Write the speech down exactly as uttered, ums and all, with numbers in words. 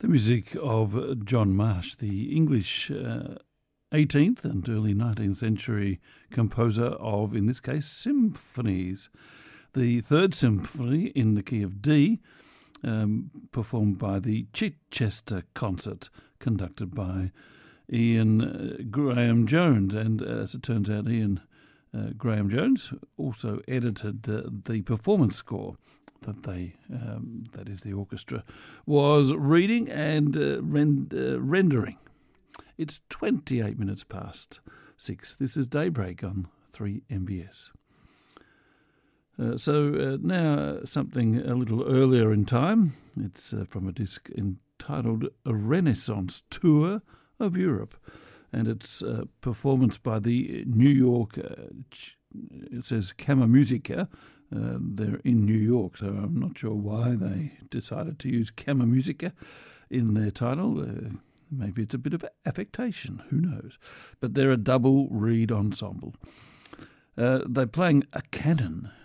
The music of John Marsh, the English uh, eighteenth and early nineteenth century composer of, in this case, symphonies. The third symphony in the key of D, um, performed by the Chichester Concert, conducted by Ian uh, Graham Jones. And uh, as it turns out, Ian uh, Graham Jones also edited uh, the performance score that they, um, that is the orchestra, was reading and uh, rend, uh, rendering. It's twenty-eight minutes past six. This is Daybreak on three M B S. Uh, so uh, now something a little earlier in time. It's uh, from a disc entitled A Renaissance Tour of Europe, and it's a performance by the New York, uh, it says Kammermusiker. Uh, they're in New York, so I'm not sure why they decided to use Kammermusiker in their title. Uh, maybe it's a bit of affectation, who knows. But they're a double reed ensemble. Uh, they're playing a canon